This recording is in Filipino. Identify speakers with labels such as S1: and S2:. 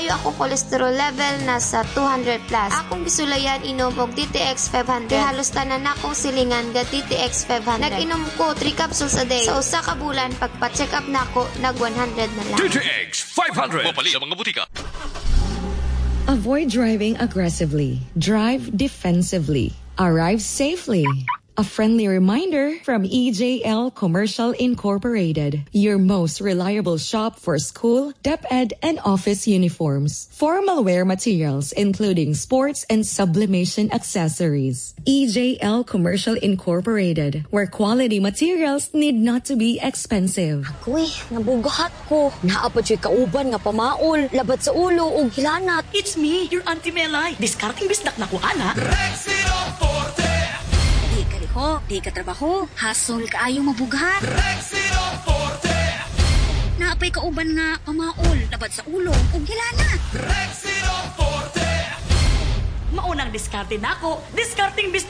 S1: Maayo ako cholesterol level nasa 200 plus. Akong gisulayan inom og DTX 500. Kaya halos tanan akong silingan ga DTX 500. Nag-inom ko 3 capsules a day. Sa usa ka bulan pagpa-check up nako nag 100 na lang.
S2: DTX 500. Mapali sa mga butika.
S3: Avoid driving aggressively. Drive defensively. Arrive safely. A friendly reminder from EJL Commercial Incorporated, your most reliable shop for school, DepEd, and office uniforms. Formal wear materials, including sports and sublimation accessories. EJL Commercial Incorporated, where quality materials need not to be expensive.
S4: Uy, nabugahat ko. Naapod yung kauban nga pamaol, labat sa ulo o gilanat.
S5: It's me, your Auntie Melay. Discarding bisdak na ko, ana.
S6: Rexino Forte.
S4: Di ka liho, di ka trabaho, hasol ka ayong mabugat.
S6: Rexino Forte.
S4: Naapay kauban nga pamaol, labat sa ulo o gilanat.
S6: Rexino Forte.
S5: Maunang diskarte na ako, discarding bisdak